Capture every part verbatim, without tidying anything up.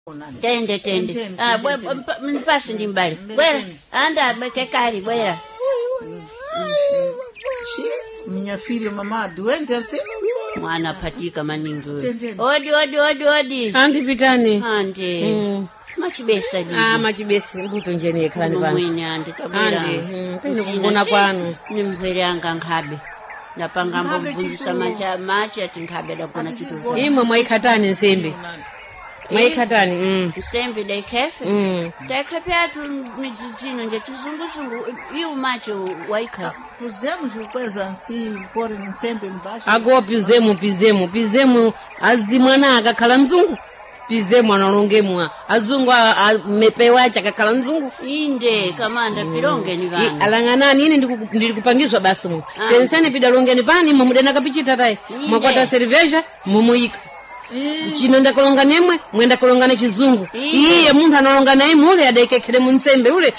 Tende tende. Ah, bwe mpasi ndi mbali. Bwera, anda bekekari bwera. Shi, minha filha mama doente assim. Mwana patika maningi. Odi odi odi odi. Andi pitani. Andi. Mm. Machibesa ndi. Ah, machibesa mbuto njene khalani pansi. Mwini andi tabwera. Andi, mm, pene kugona kwanu. Ni mvere anga nkhabe. Napanga mbomvundisa macha macha tinkhabe dakona chitu. Imwe mwaikhatani nsembe. Mwaikhatani, mm. Nsembe daikefe. Mm. Daikefe atu midzidzino nje chizunguzungu iu macho waika. Pusemos coisa assim, pôr nsembe embaixo. Agora pizemo, pizemo, pizemo azimwana akakhala mzungu. Pizemo analongemwa. Azungu mepewa cha akakhala mzungu. Inde kamanda mm. Pilonge ni vana. Alangana nini ndikupangizwa basi mu. Ah. Pensani pidalongeni pani mumudena kapichita tai. Mwakwata cerveja mumuika. Chino ndakolonga nemwe mwenda kolongana chizungu. Iye munthu analongana imule adaikekhere munsembe ule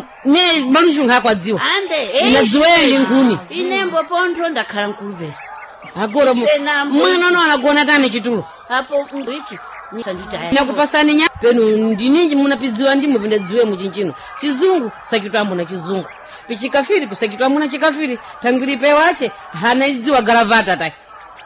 ne balushunga kwadziwa. Ande inadziweli nkuni. Inembo pontho ndakhala nkuluvesa. Agora mwana no anagona tani chitulo. Hapo ichi nisanditaya. Nakupasani nya penu ndininji munapidziwa ndimo pindadziwe muchinchino. Chizungu sakitambo na chizungu. Pichikafiri pisakitambo na chikafiri. Tangiripe wache hana idziwa garavata tai.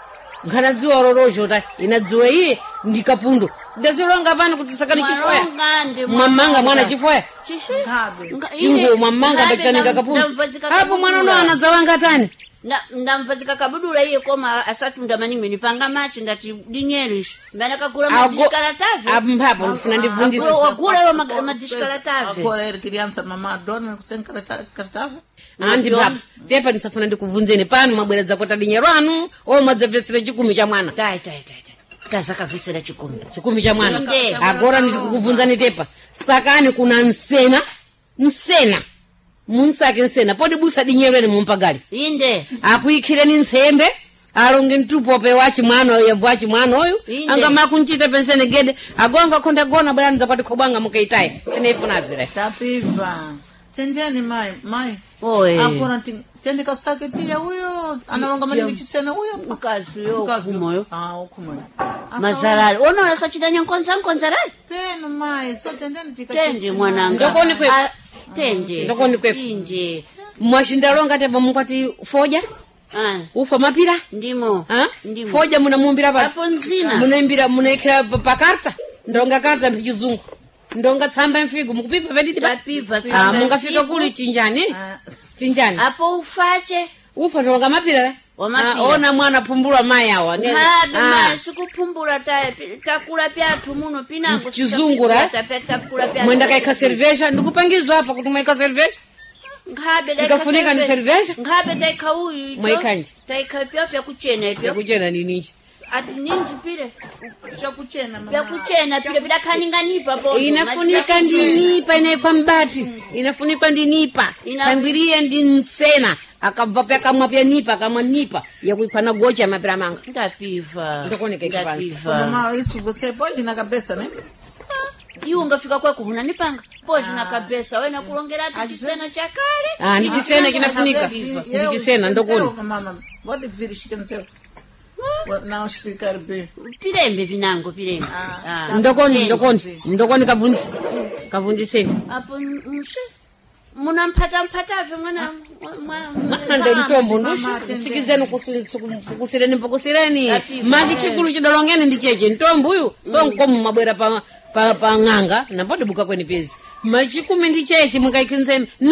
Ngana dziwa rorojo ta inadziwa iye ndikapundo ndazilonga pano kuti sakani chifoya mwamanga mwana chifoya chishabe chingo mwamanga ndachaninga kapundo hapo mwana no anadzawanga tani na ndamvazika kabudula iye koma asatunda manimwe nipanga machi ndati dinyerisho mbana kagula madishkala tave ampapo ndifuna ndivundisa wagula wa madishkala tave agora era criança mamá dorme sem cartava andi papa tepa nisafuna ndikuvunzeni pano mwabwereza kota dinyero anu o mwadzapesera chikumi cha mwana tai tai tai tazaka visera chikumi chikumi cha mwana agora ndikukuvunzani tepa sakani kuna nsena nsena munsake nsena podi busa dinyerweni mumpagali inde akuikhireni nsembe alonge ntupo pe wachi mwana yabwachi mwana oyu anga makunchita pensene gede agonga konda gona bwana nzapati khobanga mukaitaye sinefuna vile tapiva tendeni mai mai oi agora tende kasaketia huyo analonga mani chisena huyo mkazi yo kumoyo ah kumoyo mazarari ona sachidanya nkonza nkonza rai peno mai so tendeni tikachisa tende mwananga ndokoni kwe tende ndokoni kwe inde mwashindalonga tepa mukwati foja ah ufa mapira ndimo ha ndimo foja munamumbira pa hapo nzina munaimbira munaikira pa karta ndonga karta mpijuzungu ndonga tsamba mfigo mukupipa pedidi ba piva tsamba mungafika kuli chinjani chinjani hapo ufache ufa ndonga mapira Ah, ona mwana pumbula mai awa ne ah sikupumbula tae takula pyatu muno pinango chizungura mwenda kaika cerveja ndikupangizwa hapa kuti mwaika cerveja ngabe daika ikafunika ni cerveja ngabe daika uyu icho mwaikanje daika pyapya kuchena ipyo kuchena ni ninji ati ninji pile cha kuchena mama pya kuchena pile bidakaninganipa bodo inafunika ndinipa inaipa mbati inafunika ndinipa tambirie ndinsena akabva peka mwapya nipa kama nipa ya kuipana gocha mapira manga ndapiva ndokone kaifansi mama isso você pode na cabeça né iwo ngafika kwako huna nipanga pode na cabeça wewe nakulongera ati chisena cha kale ah ndi chisena kinafunika ndi chisena ndokone mama pode vir chicken seu não explicar bem pirembe binango pirembe ah ndokone ndokone ndokone kavunzi kavunziseni apo mshe muna mpata mpata vyo mwana mwana ndo mtombo ndushu sikizeni kusireni mpakusireni maji chikulu chidolongeni ndi cheche mtombo uyu so nkomu mabwera pa pa, pa nganga na podi buka kweni pezi maji kumi ndi cheche mukaikinzeni